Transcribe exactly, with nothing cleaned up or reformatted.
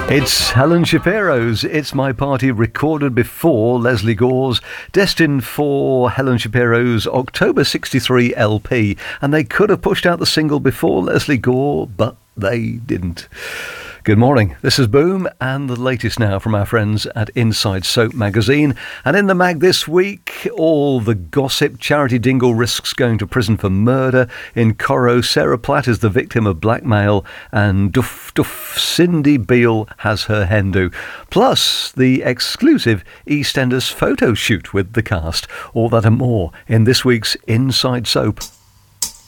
It's Helen Shapiro's It's My Party, recorded before Lesley Gore's, destined for Helen Shapiro's October sixty-three L P, and they could have pushed out the single before Lesley Gore, but they didn't. Good morning, this is Boom, and the latest now from our friends at Inside Soap magazine. And in the mag this week, all the gossip. Charity Dingle risks going to prison for murder. In Corro, Sarah Platt is the victim of blackmail, and Duff Duff Cindy Beale has her hen do. Plus, the exclusive EastEnders photo shoot with the cast. All that and more in this week's Inside Soap.